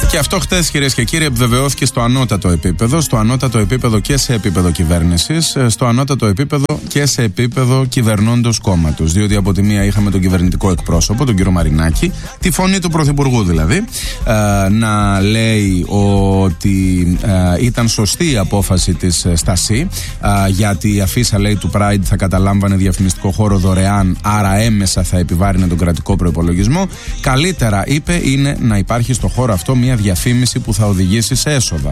Και αυτό χτες, κυρίες και κύριοι, επιβεβαιώθηκε στο ανώτατο επίπεδο. Στο ανώτατο επίπεδο και σε επίπεδο κυβέρνησης, στο ανώτατο επίπεδο και σε επίπεδο κυβερνώντος κόμματος. Διότι από τη μία είχαμε τον κυβερνητικό εκπρόσωπο, τον κύριο Μαρινάκη, τη φωνή του Πρωθυπουργού δηλαδή, να λέει ότι ήταν σωστή η απόφαση της Στασί, γιατί η αφίσα, λέει, του Pride θα καταλάμβανε διαφημιστικό χώρο δωρεάν, άρα έμεσα θα επιβάρυνε τον κρατικό προϋπολογισμό. Καλύτερα, είπε, είναι να υπάρχει στο χώρο αυτό μια διαφήμιση που θα οδηγήσει σε έσοδα.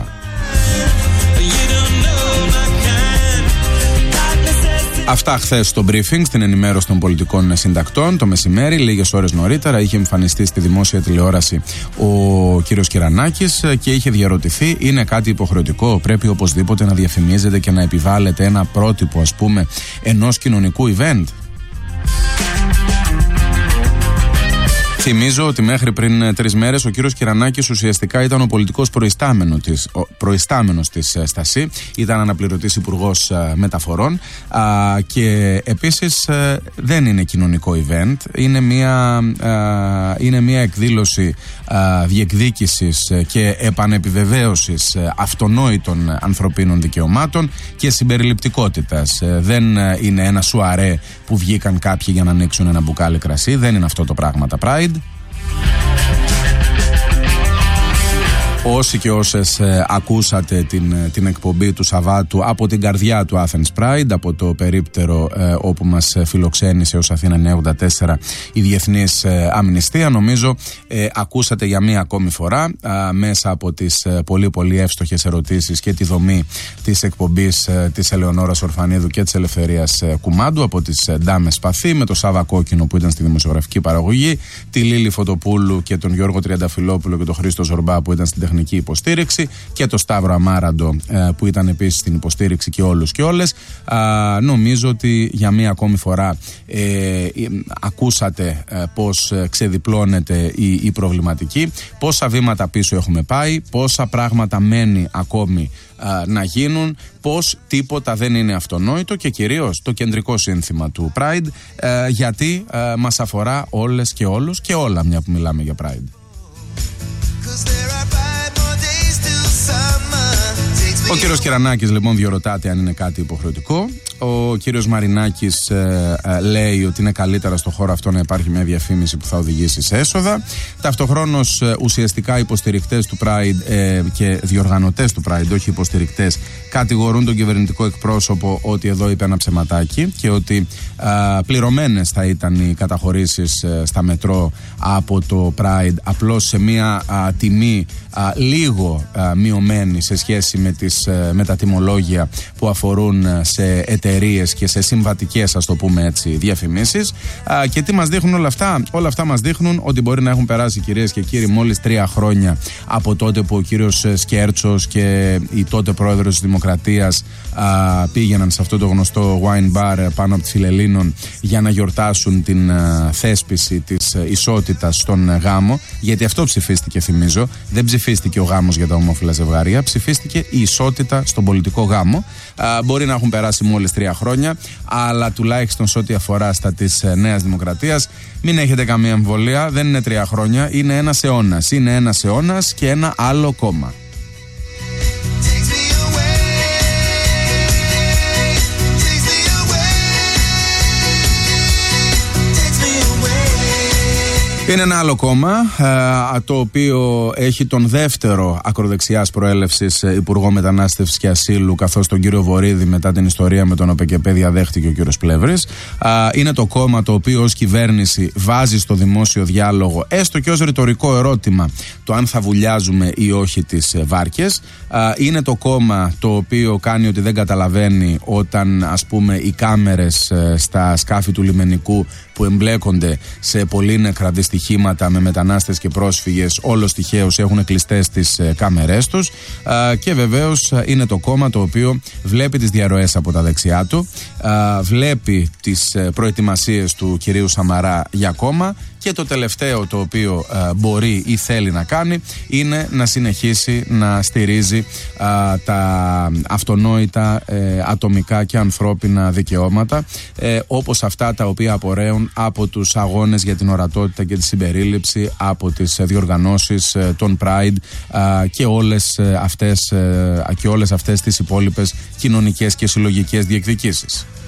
Αυτά χθες στο briefing, στην ενημέρωση των πολιτικών συντακτών το μεσημέρι. Λίγες ώρες νωρίτερα είχε εμφανιστεί στη δημόσια τηλεόραση ο κύριος Κυρανάκης και είχε διαρωτηθεί, είναι κάτι υποχρεωτικό, πρέπει οπωσδήποτε να διαφημίζεται και να επιβάλλεται ένα πρότυπο, ας πούμε, ενός κοινωνικού event? Θυμίζω ότι μέχρι πριν 3 μέρες ο κύριος Κυρανάκης ουσιαστικά ήταν ο πολιτικός προϊστάμενος της Στασί, ήταν αναπληρωτής υπουργός μεταφορών και επίσης δεν είναι κοινωνικό event, είναι μια εκδήλωση διεκδίκησης και επανεπιβεβαίωσης αυτονόητων ανθρωπίνων δικαιωμάτων και συμπεριληπτικότητας. Δεν είναι ένα σουαρέ που βγήκαν κάποιοι για να ανοίξουν ένα μπουκάλι κρασί, δεν είναι αυτό το πράγμα τα Pride. Όσοι και όσες ακούσατε την εκπομπή του Σαββάτου από την καρδιά του Athens Pride, από το περίπτερο όπου μας φιλοξένησε ως Αθήνα 94 η Διεθνής Αμνηστία, νομίζω ακούσατε για μία ακόμη φορά μέσα από τις πολύ πολύ εύστοχες ερωτήσεις και τη δομή της εκπομπής της Ελεονόρας Ορφανίδου και της Ελευθερίας Κουμάντου, από τις Ντάμες Σπαθή με το Σάβα Κόκκινο που ήταν στη δημοσιογραφική παραγωγή, τη Λίλη Φωτοπούλου και τον Γιώργο Τριανταφυλόπουλο και τον Χρήστο Ζορμπά που ήταν στην τεχνική υποστήριξη και το Σταύρο Αμάραντο που ήταν επίσης στην υποστήριξη και όλους και όλες. Νομίζω ότι για μία ακόμη φορά ακούσατε πώς ξεδιπλώνεται η προβληματική, πόσα βήματα πίσω έχουμε πάει, πόσα πράγματα μένει ακόμη να γίνουν, πως τίποτα δεν είναι αυτονόητο και κυρίως το κεντρικό σύνθημα του Pride, γιατί μας αφορά όλες και όλους και όλα, μια που μιλάμε για Pride. Ο κύριος Κυρανάκης λοιπόν διορωτάται αν είναι κάτι υποχρεωτικό. Ο κύριος Μαρινάκης λέει ότι είναι καλύτερα στο χώρο αυτό να υπάρχει μια διαφήμιση που θα οδηγήσει σε έσοδα. Ταυτοχρόνως ουσιαστικά υποστηρικτές του Pride και διοργανωτές του Pride, όχι υποστηρικτές, κατηγορούν τον κυβερνητικό εκπρόσωπο ότι εδώ είπε ένα ψεματάκι και ότι πληρωμένες θα ήταν οι καταχωρήσεις στα μετρό από το Pride, απλώς σε μια τιμή λίγο μειωμένη σε σχέση με τα τιμολόγια που αφορούν σε εταιρείες και σε συμβατικές, ας το πούμε έτσι, διαφημίσεις. Και τι μας δείχνουν όλα αυτά? Όλα αυτά μας δείχνουν ότι μπορεί να έχουν περάσει, κυρίες και κύριοι, μόλις 3 χρόνια από τότε που ο κύριος Σκέρτσος και η τότε πρόεδρος της Δημοκρατίας πήγαιναν σε αυτό το γνωστό wine bar πάνω από τη Φιλελλήνων για να γιορτάσουν την θέσπιση της ισότητας στον γάμο, γιατί αυτό ψηφίστηκε, θυμίζω. Δεν ψηφίστηκε ο γάμος για τα ομόφυλα ζευγάρια, ψηφίστηκε η ισότητα στον πολιτικό γάμο. Μπορεί να έχουν περάσει μόλις 3 χρόνια, αλλά τουλάχιστον σε ό,τι αφορά στα της Νέας Δημοκρατίας, μην έχετε καμία αμφιβολία, δεν είναι 3 χρόνια, είναι ένας αιώνας. Είναι ένας αιώνας και ένα άλλο κόμμα. Είναι ένα άλλο κόμμα, το οποίο έχει τον δεύτερο ακροδεξιάς προέλευσης υπουργό μετανάστευσης και ασύλου, καθώς τον κύριο Βορίδη μετά την ιστορία με τον ΟΠΕΚΕΠΕ διαδέχτηκε ο κύριος Πλεύρης. Είναι το κόμμα το οποίο ως κυβέρνηση βάζει στο δημόσιο διάλογο, έστω και ως ρητορικό ερώτημα, το αν θα βουλιάζουμε ή όχι τις βάρκες. Είναι το κόμμα το οποίο κάνει ότι δεν καταλαβαίνει όταν, ας πούμε, οι κάμερες στα σκάφη του λιμενικού που εμπλέκονται σε πολύ νεκρά δυστυχήματα με μετανάστες και πρόσφυγες, όλος τυχαίως έχουν κλειστές τις κάμερές τους. Και βεβαίως είναι το κόμμα το οποίο βλέπει τις διαρροές από τα δεξιά του, βλέπει τις προετοιμασίες του κυρίου Σαμαρά για κόμμα Και το τελευταίο το οποίο μπορεί ή θέλει να κάνει είναι να συνεχίσει να στηρίζει τα αυτονόητα ατομικά και ανθρώπινα δικαιώματα, όπως αυτά τα οποία απορρέουν από τους αγώνες για την ορατότητα και τη συμπερίληψη, από τις διοργανώσεις των Pride και όλες αυτές τις υπόλοιπες κοινωνικές και συλλογικές διεκδικήσεις.